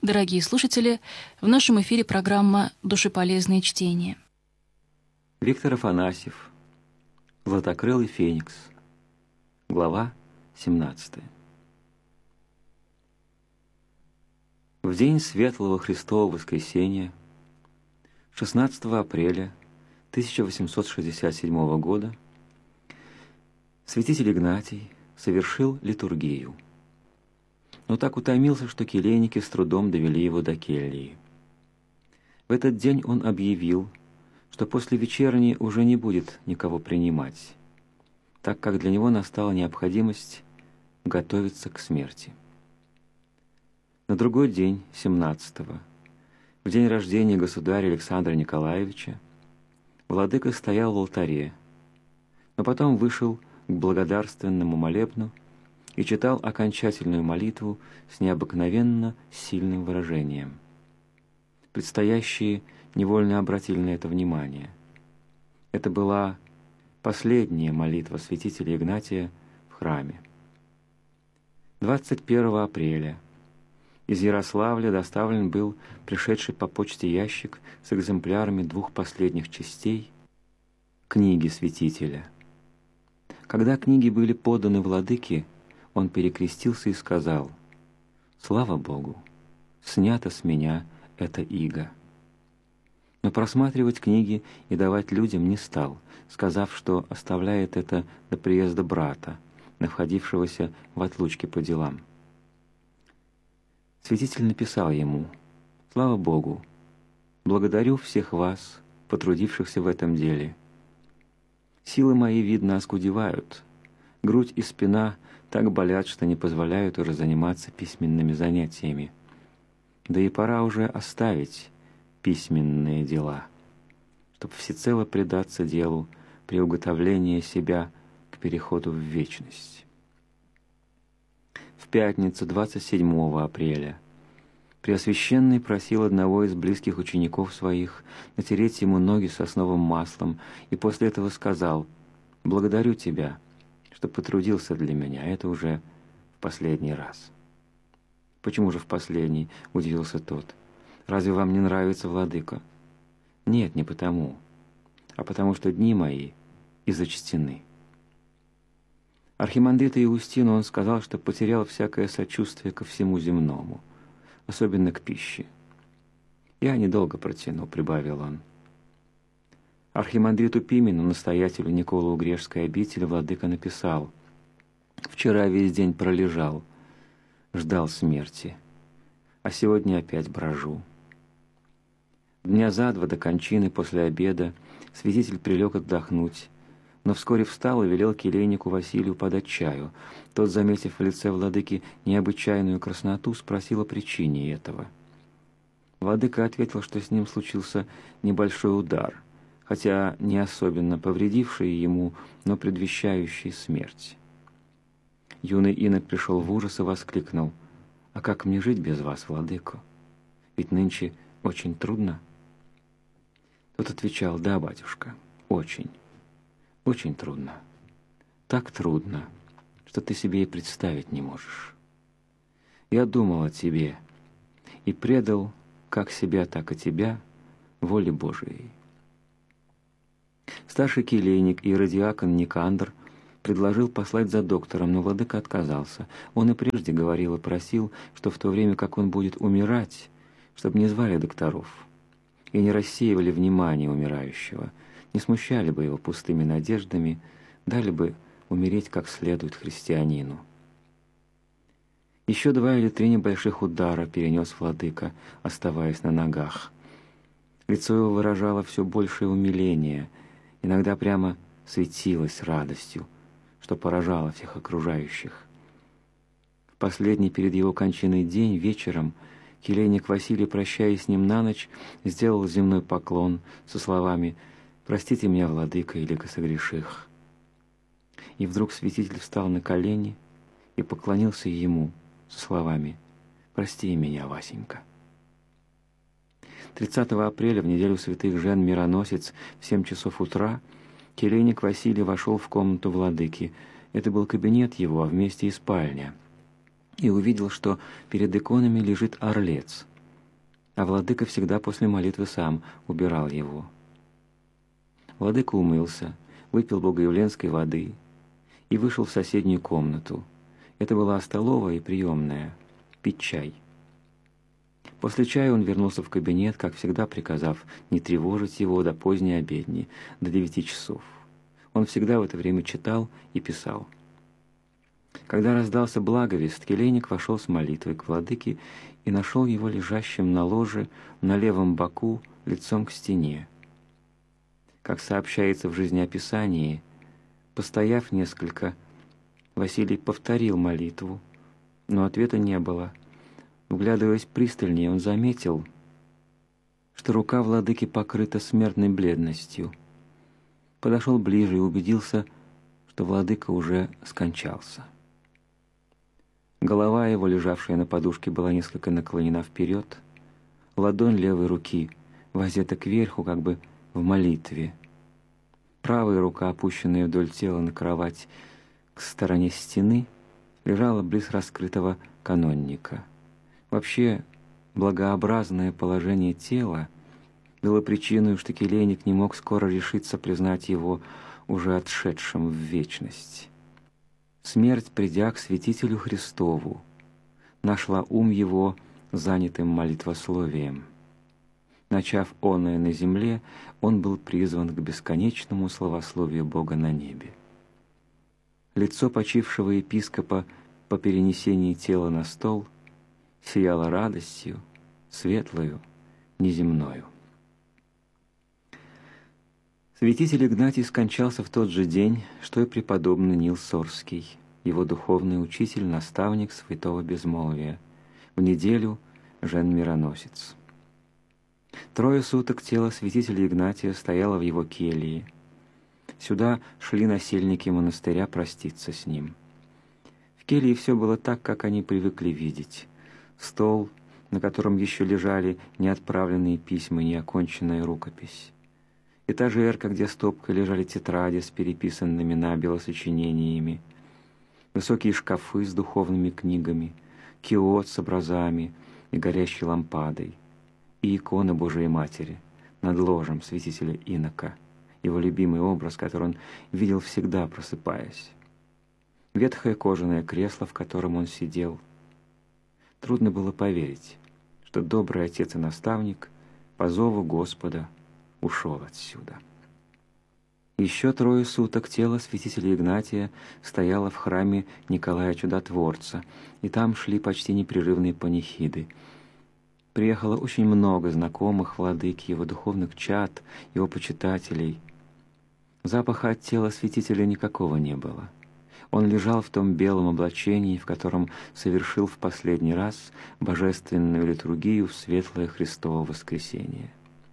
Дорогие слушатели, в нашем эфире программа «Душеполезное чтение». Виктор Афанасьев. Златокрылый феникс. Глава 17. В день Светлого Христового Воскресения, 16 апреля 1867 года, святитель Игнатий совершил литургию, но так утомился, что келейники с трудом довели его до кельи. В этот день он объявил, что после вечерни уже не будет никого принимать, так как для него настала необходимость готовиться к смерти. На другой день, 17-го, в день рождения государя Александра Николаевича, владыка стоял в алтаре, но потом вышел к благодарственному молебну и читал окончательную молитву с необыкновенно сильным выражением. Предстоящие невольно обратили на это внимание. Это была последняя молитва святителя Игнатия в храме. 21 апреля из Ярославля доставлен был пришедший по почте ящик с экземплярами 2 последних частей книги святителя. Когда книги были поданы владыке, он перекрестился и сказал: «Слава Богу, снято с меня это иго». Но просматривать книги и давать людям не стал, сказав, что оставляет это до приезда брата, находившегося в отлучке по делам. Святитель написал ему: «Слава Богу, благодарю всех вас, потрудившихся в этом деле. Силы мои, видно, оскудевают, грудь и спина так болят, что не позволяют уже заниматься письменными занятиями. Да и пора уже оставить письменные дела, чтобы всецело предаться делу приуготовления себя к переходу в вечность». В пятницу, 27 апреля, Преосвященный просил одного из близких учеников своих натереть ему ноги сосновым маслом и после этого сказал: «Благодарю тебя, что потрудился для меня, это уже в последний раз». «Почему же в последний?» – удивился тот. «Разве вам не нравится, владыка?» «Нет, не потому, а потому что дни мои изочтены». Архимандриту Иустину он сказал, что потерял всякое сочувствие ко всему земному, особенно к пище. «Я недолго протяну», — прибавил он. Архимандриту Пимену, настоятелю Николо-Угрешской обители, владыка написал: «Вчера весь день пролежал, ждал смерти, а сегодня опять брожу». Дня за 2 до кончины после обеда святитель прилег отдохнуть, но вскоре встал и велел келейнику Василию подать чаю. Тот, заметив в лице владыки необычайную красноту, спросил о причине этого. Владыка ответил, что с ним случился небольшой удар, хотя не особенно повредивший ему, но предвещающий смерть. Юный инок пришел в ужас и воскликнул: «А как мне жить без вас, владыко? Ведь нынче очень трудно». Тот отвечал: «Да, батюшка, очень. Очень трудно. Так трудно, что ты себе и представить не можешь. Я думал о тебе и предал как себя, так и тебя воле Божией». Старший келейник иеродиакон Никандр предложил послать за доктором, но владыка отказался. Он и прежде говорил и просил, что в то время, как он будет умирать, чтобы не звали докторов и не рассеивали внимание умирающего, не смущали бы его пустыми надеждами, дали бы умереть как следует христианину. Еще 2 или 3 небольших удара перенес владыка, оставаясь на ногах. Лицо его выражало все большее умиление, иногда прямо светилось радостью, что поражало всех окружающих. В последний перед его кончиной день вечером келейник Василий, прощаясь с ним на ночь, сделал земной поклон со словами: «Простите меня, владыка, илико согреших». И вдруг святитель встал на колени и поклонился ему со словами: «Прости меня, Васенька». 30 апреля, в неделю святых Жен Мироносец, в 7 часов утра, келейник Василий вошел в комнату владыки. Это был кабинет его, а вместе и спальня. И увидел, что перед иконами лежит орлец, а владыка всегда после молитвы сам убирал его. Владыка умылся, выпил богоявленской воды и вышел в соседнюю комнату. Это была столовая и приемная. Пить чай. После чая он вернулся в кабинет, как всегда приказав не тревожить его до поздней обедни, до 9 часов. Он всегда в это время читал и писал. Когда раздался благовест, келейник вошел с молитвой к владыке и нашел его лежащим на ложе на левом боку, лицом к стене. Как сообщается в жизнеописании, постояв несколько, Василий повторил молитву, но ответа не было. Вглядываясь пристальнее, он заметил, что рука владыки покрыта смертной бледностью. Подошел ближе и убедился, что владыка уже скончался. Голова его, лежавшая на подушке, была несколько наклонена вперед, ладонь левой руки воздета кверху, как бы в молитве. Правая рука, опущенная вдоль тела на кровать к стороне стены, лежала близ раскрытого канонника. Вообще, благообразное положение тела было причиной, что келейник не мог скоро решиться признать его уже отшедшим в вечность. Смерть, придя к святителю Христову, нашла ум его занятым молитвословием. Начав оное на земле, он был призван к бесконечному славословию Бога на небе. Лицо почившего епископа по перенесении тела на стол сияло радостью, светлою, неземною. Святитель Игнатий скончался в тот же день, что и преподобный Нил Сорский, его духовный учитель, наставник святого безмолвия, в неделю Жен-мироносец. 3 суток тело святителя Игнатия стояло в его келье. Сюда шли насельники монастыря проститься с ним. В келье все было так, как они привыкли видеть. Стол, на котором еще лежали неотправленные письма и неоконченная рукопись. Этажерка, где стопкой лежали тетради с переписанными набело сочинениями. Высокие шкафы с духовными книгами, киот с образами и горящей лампадой. И икона Божией Матери над ложем святителя Инока, его любимый образ, который он видел всегда, просыпаясь. Ветхое кожаное кресло, в котором он сидел. Трудно было поверить, что добрый отец и наставник по зову Господа ушел отсюда. Еще 3 суток тело святителя Игнатия стояло в храме Николая Чудотворца, и там шли почти непрерывные панихиды. Приехало очень много знакомых владыки, его духовных чад, его почитателей. Запаха от тела святителя никакого не было. Он лежал в том белом облачении, в котором совершил в последний раз божественную литургию в светлое Христово воскресенье.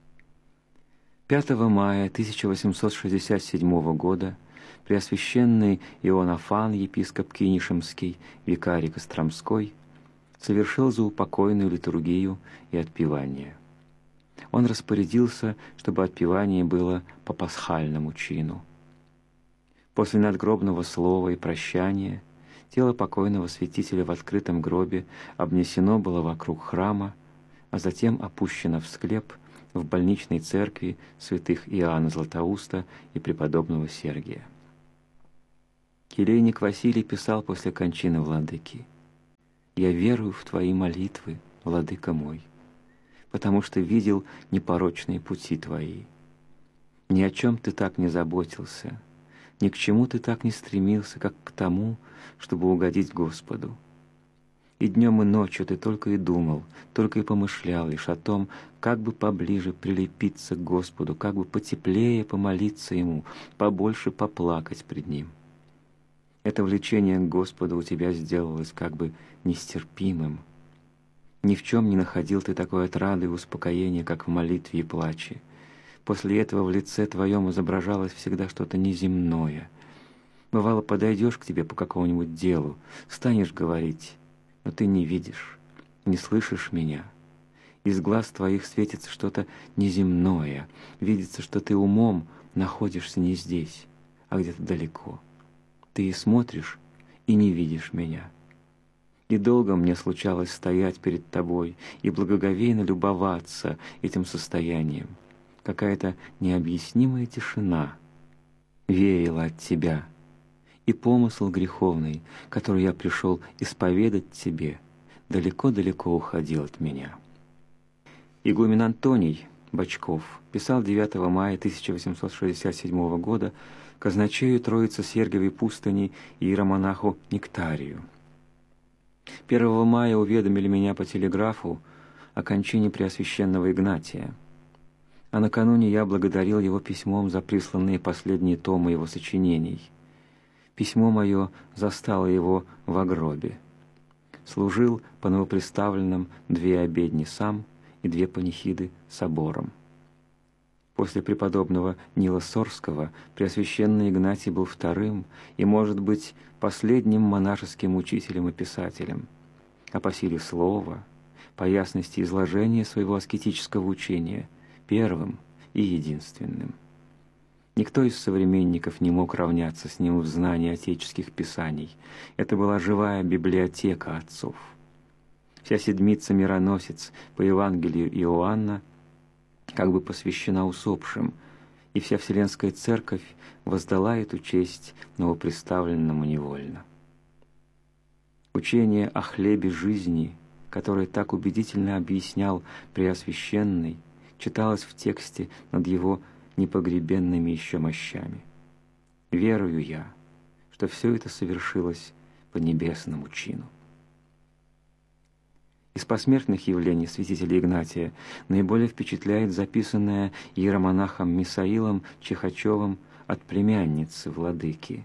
5 мая 1867 года Преосвященный Иоаннафан, епископ Кинишемский, викарий Костромской, совершил заупокойную литургию и отпевание. Он распорядился, чтобы отпевание было по пасхальному чину. После надгробного слова и прощания тело покойного святителя в открытом гробе обнесено было вокруг храма, а затем опущено в склеп в больничной церкви святых Иоанна Златоуста и преподобного Сергия. Келейник Василий писал после кончины владыки: «Я верую в Твои молитвы, владыка мой, потому что видел непорочные пути Твои. Ни о чем Ты так не заботился, ни к чему Ты так не стремился, как к тому, чтобы угодить Господу. И днем и ночью Ты только и думал, только и помышлял лишь о том, как бы поближе прилепиться к Господу, как бы потеплее помолиться Ему, побольше поплакать пред Ним. Это влечение к Господу у тебя сделалось как бы нестерпимым. Ни в чем не находил ты такой отрады и успокоения, как в молитве и плаче. После этого в лице твоем изображалось всегда что-то неземное. Бывало, подойдешь к тебе по какому-нибудь делу, станешь говорить, но ты не видишь, не слышишь меня. Из глаз твоих светится что-то неземное, видится, что ты умом находишься не здесь, а где-то далеко. Ты и смотришь, и не видишь меня. И долго мне случалось стоять перед тобой и благоговейно любоваться этим состоянием. Какая-то необъяснимая тишина веяла от тебя, и помысл греховный, который я пришел исповедать тебе, далеко-далеко уходил от меня. Игумен Антоний Бочков писал 9 мая 1867 года казначею Троице-Сергиевой пустыни иеромонаху Нектарию: 1 мая уведомили меня по телеграфу о кончине Преосвященного Игнатия, а накануне я благодарил его письмом за присланные последние томы его сочинений. Письмо мое застало его во гробе. Служил по новоприставленным 2 обедни сам и 2 панихиды собором. После преподобного Нила Сорского Преосвященный Игнатий был вторым и, может быть, последним монашеским учителем и писателем, а по силе слова, по ясности изложения своего аскетического учения, первым и единственным. Никто из современников не мог равняться с ним в знании отеческих писаний. Это была живая библиотека отцов. Вся седмица «Мироносец» по Евангелию Иоанна как бы посвящена усопшим, и вся Вселенская Церковь воздала эту честь новоприставленному невольно. Учение о хлебе жизни, которое так убедительно объяснял Преосвященный, читалось в тексте над его непогребенными еще мощами. Верую я, что все это совершилось по небесному чину. Из посмертных явлений святителя Игнатия наиболее впечатляет записанное иеромонахом Мисаилом Чехачевым от племянницы владыки.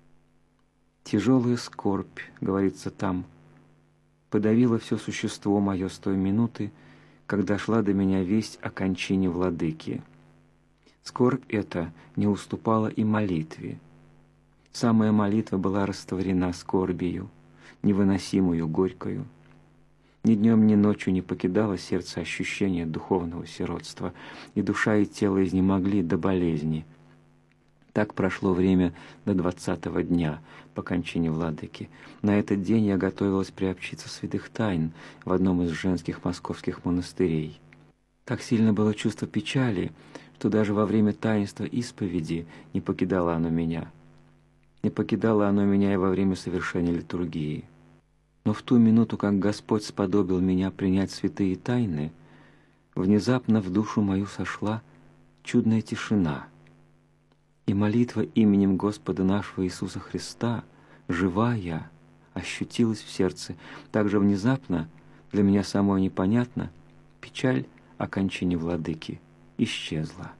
«Тяжелая скорбь, — говорится там, — подавила все существо мое с той минуты, когда шла до меня весть о кончине владыки. Скорбь эта не уступала и молитве. Самая молитва была растворена скорбию, невыносимую горькою. Ни днем, ни ночью не покидало сердце ощущение духовного сиротства, и душа и тело изнемогли до болезни. Так прошло время до 20-го дня по кончине владыки. На этот день я готовилась приобщиться святых тайн в одном из женских московских монастырей. Так сильно было чувство печали, что даже во время таинства исповеди не покидало оно меня. Не покидало оно меня и во время совершения литургии. Но в ту минуту, как Господь сподобил меня принять святые тайны, внезапно в душу мою сошла чудная тишина, и молитва именем Господа нашего Иисуса Христа, живая, ощутилась в сердце. Так же внезапно, для меня самой непонятно, печаль о кончине владыки исчезла.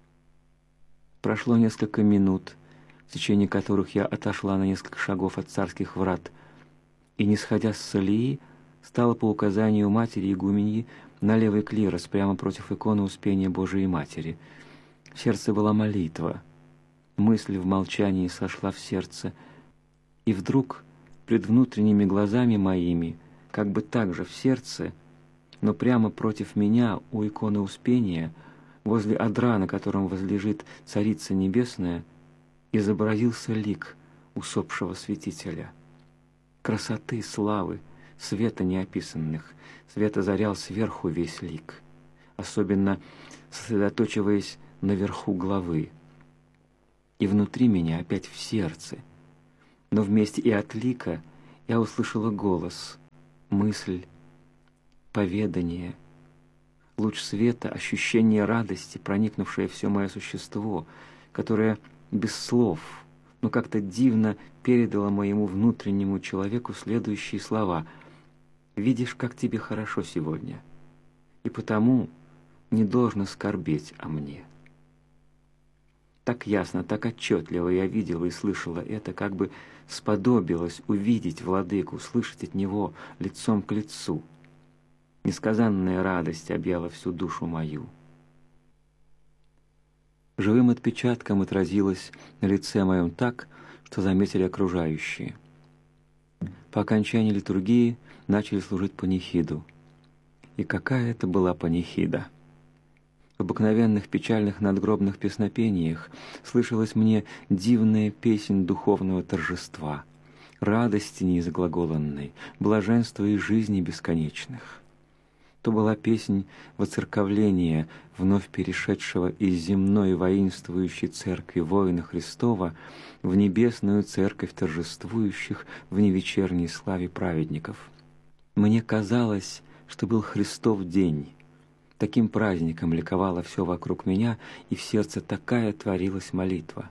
Прошло несколько минут, в течение которых я отошла на несколько шагов от царских врат, и, не сходя с солии, стала по указанию матери игуменьи на левый клирос, прямо против иконы Успения Божией Матери. В сердце была молитва, мысль в молчании сошла в сердце, и вдруг пред внутренними глазами моими, как бы так же в сердце, но прямо против меня у иконы Успения, возле одра, на котором возлежит Царица Небесная, изобразился лик усопшего святителя. Красоты, славы, света неописанных, свет озарял сверху весь лик, особенно сосредоточиваясь наверху главы. И внутри меня, опять в сердце, но вместе и от лика я услышала голос, мысль, поведание, луч света, ощущение радости, проникнувшее все мое существо, которое без слов, но как-то дивно передало моему внутреннему человеку следующие слова: «Видишь, как тебе хорошо сегодня, и потому не должно скорбеть о мне». Так ясно, так отчетливо я видела и слышала это, как бы сподобилась увидеть владыку, слышать от него лицом к лицу. Несказанная радость объяла всю душу мою. Живым отпечатком отразилось на лице моем так, что заметили окружающие. По окончании литургии начали служить панихиду. И какая это была панихида! В обыкновенных печальных надгробных песнопениях слышалась мне дивная песнь духовного торжества. радости неизглаголанной, блаженства и жизни бесконечных. То была песнь воцерковления вновь перешедшего из земной воинствующей церкви воина Христова в небесную церковь торжествующих в невечерней славе праведников. Мне казалось, что был Христов день. Таким праздником ликовало все вокруг меня, и в сердце такая творилась молитва.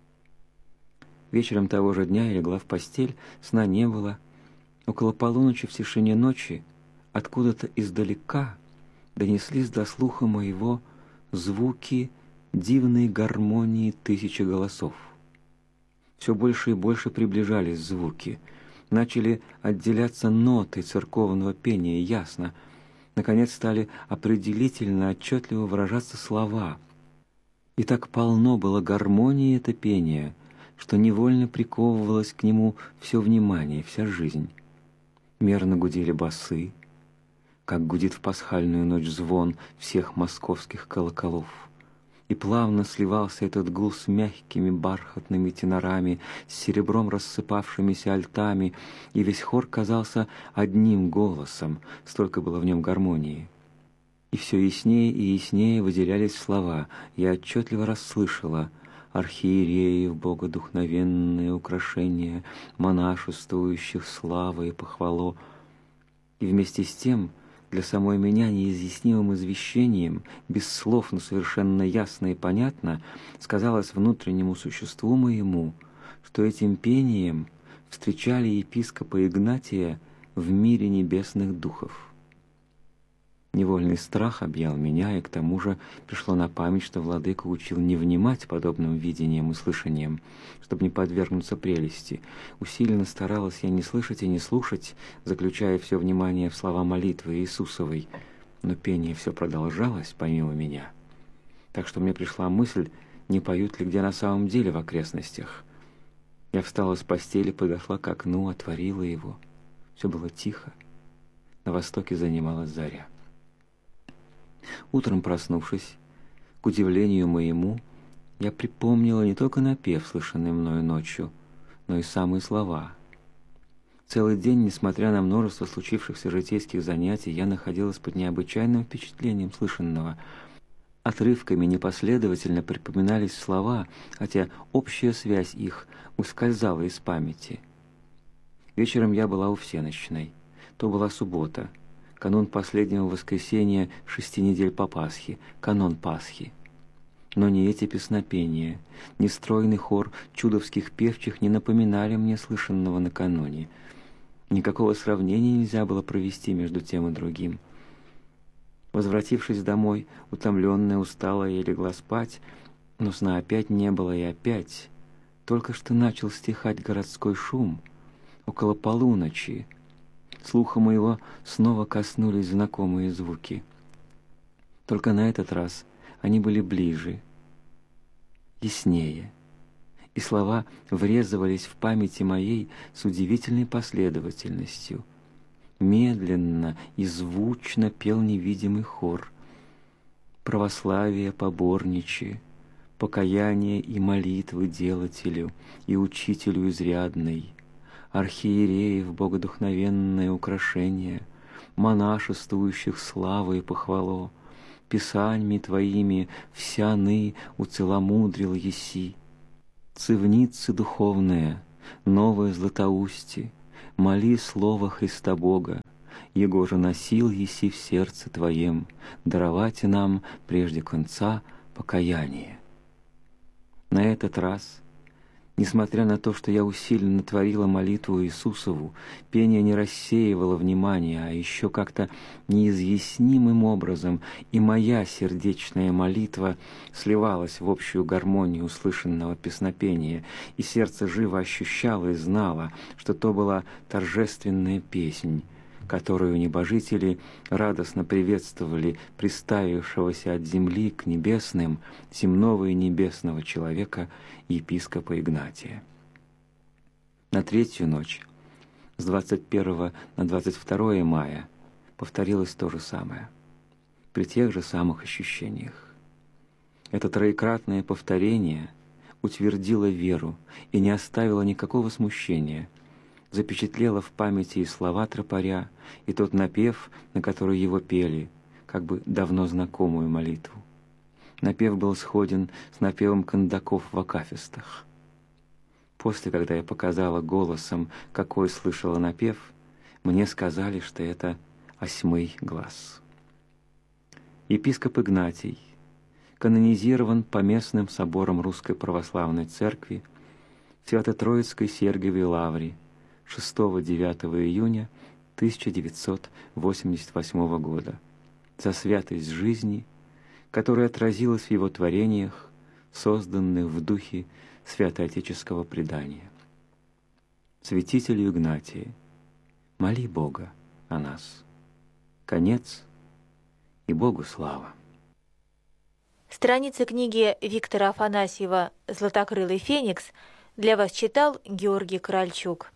Вечером того же дня я легла в постель, сна не было. Около полуночи в тишине ночи откуда-то издалека донеслись до слуха моего звуки дивной гармонии тысячи голосов. Все больше и больше приближались звуки. Начали отделяться ноты церковного пения ясно. Наконец стали определительно, отчетливо выражаться слова. И так полно было гармонии это пение, что невольно приковывалось к нему все внимание, вся жизнь. Мерно гудели басы, как гудит в пасхальную ночь звон всех московских колоколов. И плавно сливался этот гул с мягкими бархатными тенорами, с серебром рассыпавшимися альтами, и весь хор казался одним голосом, столько было в нем гармонии. И все яснее и яснее выделялись слова. Я отчетливо расслышала: архиереев богодухновенные украшения, монашествующих слава и похвало. И вместе с тем для самой меня неизъяснимым извещением, без слов, но совершенно ясно и понятно, сказалось внутреннему существу моему, что этим пением встречали епископа Игнатия в мире небесных духов. Невольный страх объял меня, и к тому же пришло на память, что владыка учил не внимать подобным видениям и слышаниям, чтобы не подвергнуться прелести. Усиленно старалась я не слышать и не слушать, заключая все внимание в слова молитвы Иисусовой, но пение все продолжалось помимо меня. Так что мне пришла мысль, не поют ли где на самом деле в окрестностях. Я встала с постели, подошла к окну, отворила его. Все было тихо. На востоке занималась заря. Утром проснувшись, к удивлению моему, я припомнила не только напев, слышанный мною ночью, но и самые слова. Целый день, несмотря на множество случившихся житейских занятий, я находилась под необычайным впечатлением слышанного. Отрывками непоследовательно припоминались слова, хотя общая связь их ускользала из памяти. Вечером я была у всенощной. То была суббота, канун последнего воскресения 6 недель по Пасхе, канон Пасхи. Но ни эти песнопения, ни стройный хор чудовских певчих не напоминали мне слышанного накануне. Никакого сравнения нельзя было провести между тем и другим. Возвратившись домой, утомленная, усталая, я легла спать, но сна опять не было, и опять только что начал стихать городской шум. Около полуночи слуха моего снова коснулись знакомые звуки. Только на этот раз они были ближе, яснее, и слова врезывались в памяти моей с удивительной последовательностью. Медленно и звучно пел невидимый хор. Православие поборниче, покаяние и молитвы делателю и учителю изрядной, архиереев богодухновенное украшение, монашествующих славы и похвало, писаньми твоими вся ны уцеломудрил еси. Цивницы духовные, новое златоусти, моли слово Христа Бога, Его же носил еси в сердце твоем, даровать нам прежде конца покаяние. На этот раз, несмотря на то, что я усиленно творила молитву Иисусову, пение не рассеивало внимания, а еще как-то неизъяснимым образом и моя сердечная молитва сливалась в общую гармонию услышанного песнопения, и сердце живо ощущало и знало, что то была торжественная песнь, которую небожители радостно приветствовали приставившегося от земли к небесным, земного и небесного человека, епископа Игнатия. На третью ночь, с 21 на 22 мая, повторилось то же самое, при тех же самых ощущениях. Это троекратное повторение утвердило веру и не оставило никакого смущения. запечатлело в памяти и слова тропаря, и тот напев, на который его пели, как бы давно знакомую молитву. Напев был сходен с напевом кондаков в акафистах. После, когда я показала голосом, какой слышала напев, мне сказали, что это осьмый глаз. Епископ Игнатий канонизирован Поместным собором Русской Православной Церкви в Свято-Троицкой Сергиевой Лавре 6-9 июня 1988 года за святость жизни, которая отразилась в его творениях, созданных в духе святоотеческого предания. Святителю Игнатии, моли Бога о нас. Конец, и Богу слава. Страницы книги Виктора Афанасьева «Златокрылый феникс» для вас читал Георгий Корольчук.